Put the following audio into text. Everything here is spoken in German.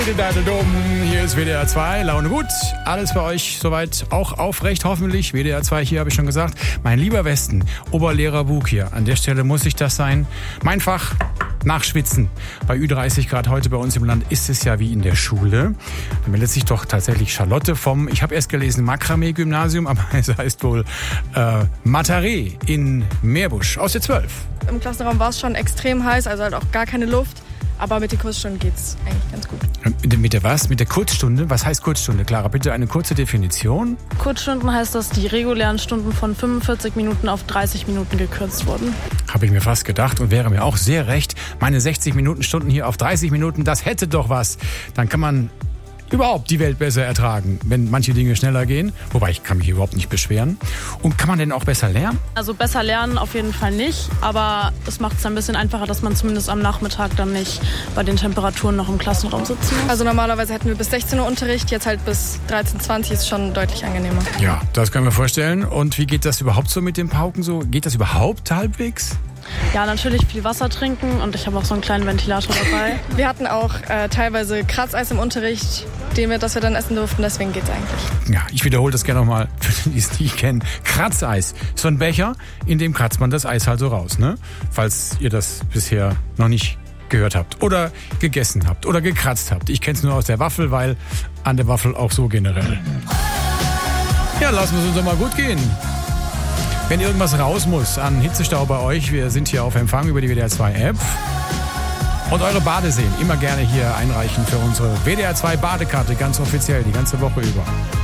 Hier ist WDR 2, Laune gut, alles bei euch soweit auch aufrecht, hoffentlich. WDR 2 hier, habe ich schon gesagt. Mein lieber Westen, Oberlehrer Bug hier. An der Stelle muss ich das sein. Mein Fach, Nachschwitzen. Bei Ü30 Grad heute bei uns im Land ist es ja wie in der Schule. Da meldet sich doch tatsächlich Charlotte vom, ich habe erst gelesen, Makramee-Gymnasium, aber es heißt wohl Mataré in Meerbusch aus der 12. Im Klassenraum war es schon extrem heiß, also halt auch gar keine Luft. Aber mit den Kurzstunden geht's eigentlich ganz gut. Mit der was? Mit der Kurzstunde? Was heißt Kurzstunde? Clara, bitte eine kurze Definition. Kurzstunden heißt, dass die regulären Stunden von 45 Minuten auf 30 Minuten gekürzt wurden. Habe ich mir fast gedacht und wäre mir auch sehr recht. Meine 60 Minuten Stunden hier auf 30 Minuten, das hätte doch was. Dann kann man überhaupt die Welt besser ertragen, wenn manche Dinge schneller gehen. Wobei, ich kann mich überhaupt nicht beschweren. Und kann man denn auch besser lernen? Also besser lernen auf jeden Fall nicht, aber es macht es ein bisschen einfacher, dass man zumindest am Nachmittag dann nicht bei den Temperaturen noch im Klassenraum sitzen muss. Also normalerweise hätten wir bis 16 Uhr Unterricht, jetzt halt bis 13:20 ist schon deutlich angenehmer. Ja, das können wir vorstellen. Und wie geht das überhaupt so mit den Pauken so? Geht das überhaupt halbwegs? Ja, natürlich viel Wasser trinken und ich habe auch so einen kleinen Ventilator dabei. Wir hatten auch teilweise Kratzeis im Unterricht, das wir dann essen durften, deswegen geht's eigentlich. Ja, ich wiederhole das gerne nochmal, für die es nicht kennen. Kratzeis. So ein Becher, in dem kratzt man das Eis halt so raus, ne? Falls ihr das bisher noch nicht gehört habt oder gegessen habt oder gekratzt habt. Ich kenne es nur aus der Waffel, weil an der Waffel auch so generell. Ja, lassen wir es uns doch mal gut gehen. Wenn irgendwas raus muss an Hitzestau bei euch, wir sind hier auf Empfang über die WDR 2 App. Und eure Badeseen immer gerne hier einreichen für unsere WDR 2 Badekarte, ganz offiziell, die ganze Woche über.